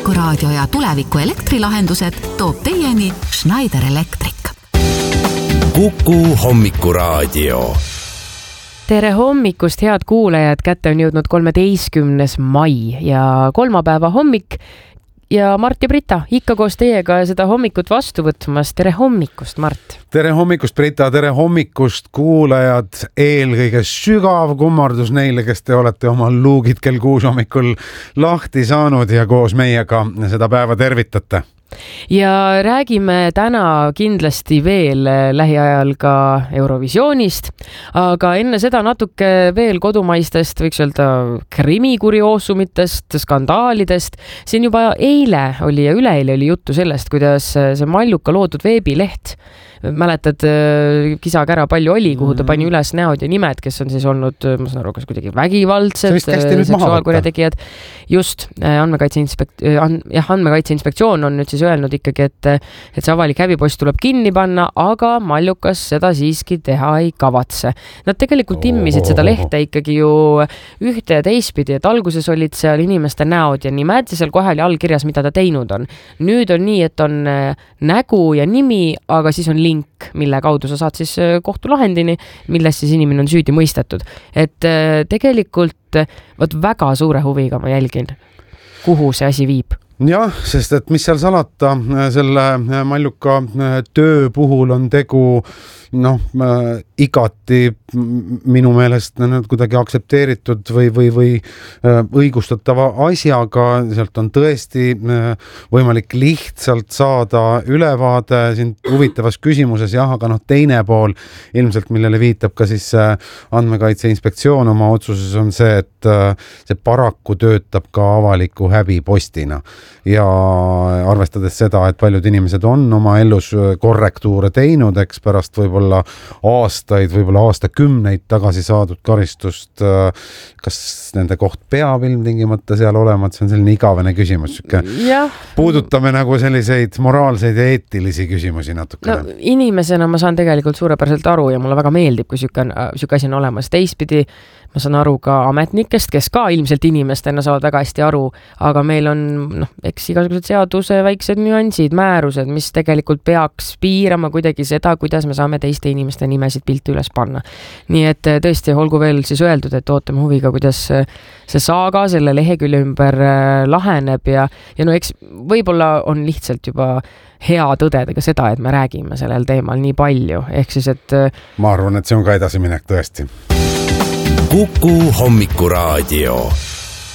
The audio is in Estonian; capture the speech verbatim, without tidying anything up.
Hommikuraadio ja tuleviku elektrilahendused toob teieni Schneider Electric. Kuku Hommikuraadio. Tere hommikust, head kuulajad, kätte on jõudnud kolmeteistkümnes mai ja kolmapäeva hommik ja Mart ja Brita ikka koos teiega seda hommikut vastu võtmas. Tere hommikust, Mart! Tere hommikust, Brita! Tere hommikust, kuulajad! Eelkõige sügav kummardus neile, kes te olete oma luugid kell kuus hommikul lahti saanud ja koos meiega seda päeva tervitate. Ja räägime täna kindlasti veel lähiajal ka Eurovisioonist, aga enne seda natuke veel kodumaistest, võiks öelda krimikurioossumitest, skandaalidest. Siin juba eile oli ja üleeile oli juttu sellest, kuidas see Malluka loodud veebileht, mäletad, Kisakära palju oli, kuhu ta pani üles näod ja nimed, kes on siis olnud, ma saan aru, kas kuidagi vägivaldsed, seksuaalkurjategijad. Just, andmekaitse inspekt- jah, andmekaitse inspektsioon on nüüd siis öelnud ikkagi, et, et see avalik häbipost tuleb kinni panna, aga Mallukas seda siiski teha ei kavatse. Nad tegelikult immisid seda lehte ikkagi ju ühte ja teistpidi, et alguses olid seal inimeste näod ja nimed ja seal kohe oli allkirjas, mida ta teinud on. Nüüd on nii, et on nägu ja nimi, aga siis on link, mille kaudu sa saad siis kohtulahendini, milles siis inimene on süüdi mõistetud. Et tegelikult võt väga suure huviga ma jälgin, kuhu see asi viib. Jah, sest et mis seal salata, selle Malluka töö puhul on tegu noh, igati minu meelest nüüd kuidagi aktsepteeritud või, või, või õigustatava asjaga. Sealt on tõesti võimalik lihtsalt saada ülevaade siin huvitavas küsimuses, jah, aga noh, teine pool ilmselt, millele viitab ka siis andmekaitse inspektsioon oma otsuses on see, et see paraku töötab ka avaliku häbipostina ja arvestades seda, et paljud inimesed on oma elus korrektuure teinud, eks pärast võib-olla aastaid, võib-olla aastakümneid tagasi saadud karistust, kas nende koht peab ilmtingimata seal olema, et see on selline igavene küsimus. Ja. Puudutame nagu selliseid moraalseid ja eetilisi küsimusi natukene. No, inimesena ma saan tegelikult suurepäraselt aru ja mulle väga meeldib, kui süke asi on olemas. Teistpidi ma saan aru ka ametnikest, kes ka ilmselt inimestena saavad väga hästi aru, aga meil on, noh, eks igasugused seaduse väiksed nüansid, määrused, mis tegelikult peaks piirama kuidagi seda, kuidas me saame teiste inimeste nimesid pilti üles panna. Nii et tõesti, olgu veel siis öeldud, et ootame huviga, kuidas see saaga selle lehekülje ümber laheneb ja, ja no eks võib-olla on lihtsalt juba hea tõdeda ka seda, et me räägime sellel teemal nii palju. Ehk siis, et ma arvan, et see on ka edasiminek tõesti. Kuku Hommikuraadio.